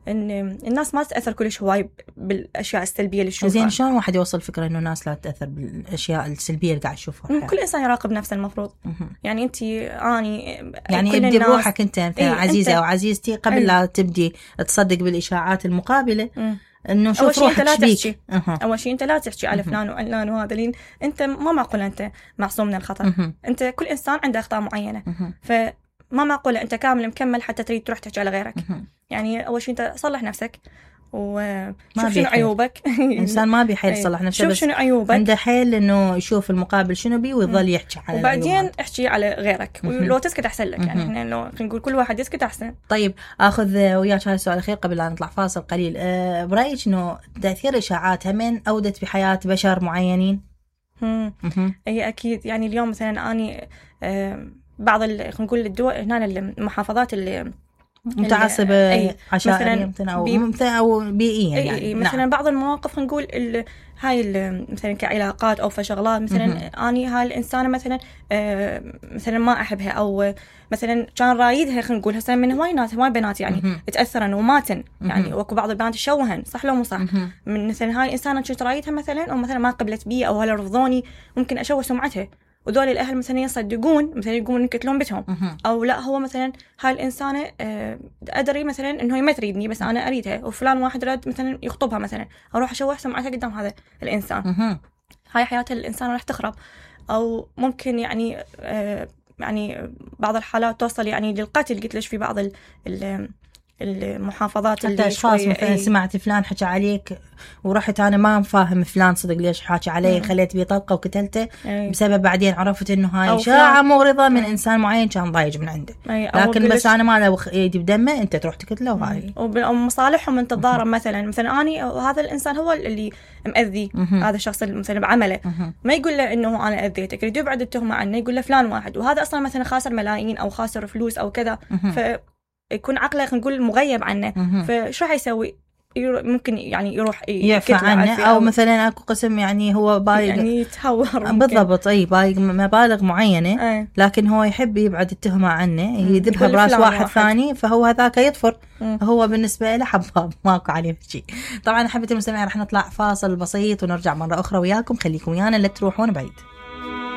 إن الناس ما تتأثر كلش هواي بالأشياء السلبية اللي تشوفها. زين شلون واحد يوصل فكرة إنه الناس لا تتأثر بالأشياء السلبية اللي قاعد يشوفها؟ كل إنسان يراقب نفسه المفروض. يعني أنت يعني ابدي بروحك أنت عزيزة أو عزيزتي قبل لا تبدي تصدق بالإشاعات المقابلة. إنه شوف روحك شبيك. أول شيء أنت لا تحكي على فلان وعلان وهذا، لين أنت ما معقول أنت معصوم من الخطأ. أنت كل إنسان عنده أخطاء معينة، فما معقول أنت كامل مكمل حتى تريد تروح تحكي على غيرك. يعني أول شيء أنت صلح نفسك وشوف شنو عيوبك. إنسان ما بيحيل يصلح نفسه، شوف شنو عيوبك، عنده حيل إنه يشوف المقابل شنو بيه ويظل يحكي على وبعدين احكي على غيرك. ولو تسكت أحسن لك. يعني إحنا لو نقول كل واحد يسكت أحسن. طيب أخذ وياك هذا السؤال الأخير قبل لا نطلع فاصل قليل. برأيك إنه تأثير الإشاعات همين أودت بحياة بشر معينين؟ هي أكيد. يعني اليوم مثلا أني بعض خلينا نقول الدول هنا المحافظات اللي متعصبة عشائرية أو بيئية. يعني مثلا نعم. بعض المواقف نقول هاي مثلا كعلاقات أو فشغلات مثلا أني هاي الإنسانة مثلا ما أحبها، أو مثلا كان رايدها خلينا نقول هسه من هواي ناس هواي بنات يعني تأثرن وماتن. يعني وكو بعض البنات تشوهن صح لو مو صح. من مثلا هاي الإنسانة كنت رايدها مثلا، أو مثلا ما قبلت بي أو هلا رفضوني، ممكن أشوه سمعتها. ودول الأهل مثلا يصدقون مثلا يقولون يكتلون بيتهم، أو لا هو مثلا هاي الإنسانة أدري مثلا إنه هي ما تريدني بس أنا أريدها، وفلان واحد رد مثلا يخطبها مثلا، أروح أشوه سمعتها قدام هذا الإنسان. هاي حياة الإنسان راح تخرب. أو ممكن يعني بعض الحالات توصل يعني للقتل. قلت ليش في بعض المحافظات اللي أشخاص مثلا سمعت فلان حكى عليك ورحت أنا ما فاهم فلان صدق ليش حكى عليه، خليت بيه طلقة وقتلته بسبب بعدين عرفت إنه هاي إشاعة مغرضة من إنسان معين كان ضايج من عنده. لكن بس أنا ما له يدي بدمه أنت تروح تقتله. وهاي ومصالحهم من تتضارب. مثلا أني وهذا الإنسان هو اللي مأذي هذا الشخص مثلا بعمله، ما يقول له إنه أنا أذيتك، يريد يبعد التهمة عنه، يقول له فلان واحد، وهذا أصلا مثلا خاسر ملايين أو خاسر فلوس أو كذا. يكون عقله خلينا نقول مغيب عنه. فشو راح يسوي؟ ممكن يعني يروح يعفى عنه، أو مثلا أكو قسم يعني هو بايق يعني يتهور بالضبط. بايق مبالغ معينة لكن هو يحب يبعد التهمة عنه، يذبها براس واحد ثاني، فهو هذاك يطفر. هو بالنسبة له حباب ماكو عليه شيء. طبعا حبيت المستمعين رح نطلع فاصل بسيط ونرجع مرة أخرى وياكم. خليكم ويانا لا تروحون بعيد.